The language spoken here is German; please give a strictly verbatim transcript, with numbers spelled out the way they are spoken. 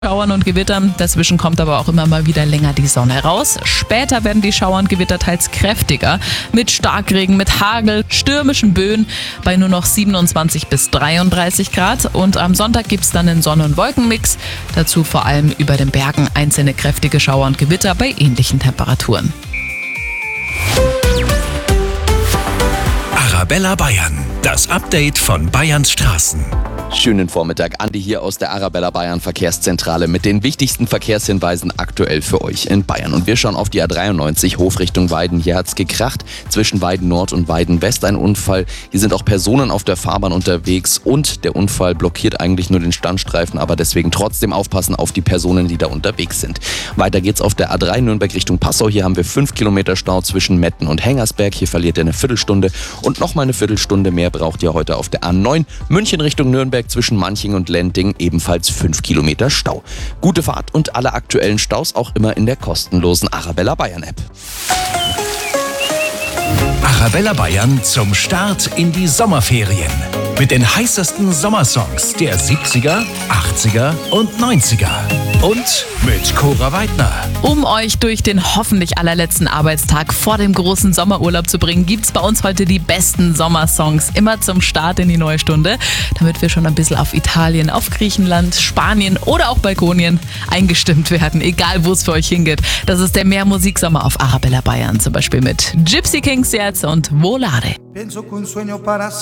Schauern und Gewittern. Dazwischen kommt aber auch immer mal wieder länger die Sonne raus. Später werden die Schauer und Gewitter teils kräftiger. Mit Starkregen, mit Hagel, stürmischen Böen bei nur noch siebenundzwanzig bis dreiunddreißig Grad. Und am Sonntag gibt es dann einen Sonne- und Wolkenmix. Dazu vor allem über den Bergen einzelne kräftige Schauer und Gewitter bei ähnlichen Temperaturen. Arabella Bayern, das Update von Bayerns Straßen. Schönen Vormittag, Andi hier aus der Arabella Bayern Verkehrszentrale mit den wichtigsten Verkehrshinweisen aktuell für euch in Bayern. Und wir schauen auf die A dreiundneunzig, Hof Richtung Weiden. Hier hat's gekracht, zwischen Weiden Nord und Weiden West ein Unfall. Hier sind auch Personen auf der Fahrbahn unterwegs und der Unfall blockiert eigentlich nur den Standstreifen, aber deswegen trotzdem aufpassen auf die Personen, die da unterwegs sind. Weiter geht's auf der A drei Nürnberg Richtung Passau. Hier haben wir fünf Kilometer Stau zwischen Metten und Hengersberg. Hier verliert ihr eine Viertelstunde und nochmal eine Viertelstunde mehr braucht ihr heute auf der A neun. München Richtung Nürnberg zwischen Manching und Lending ebenfalls fünf Kilometer Stau. Gute Fahrt und alle aktuellen Staus auch immer in der kostenlosen Arabella Bayern App. Arabella Bayern zum Start in die Sommerferien. Mit den heißesten Sommersongs der siebziger, achtziger und neunziger. Und mit Cora Weidner. Um euch durch den hoffentlich allerletzten Arbeitstag vor dem großen Sommerurlaub zu bringen, gibt's bei uns heute die besten Sommersongs. Immer zum Start in die neue Stunde, damit wir schon ein bisschen auf Italien, auf Griechenland, Spanien oder auch Balkonien eingestimmt werden. Egal, wo es für euch hingeht. Das ist der Mehr-Musiksommer auf Arabella Bayern. Zum Beispiel mit Gypsy Kings jetzt und Volare.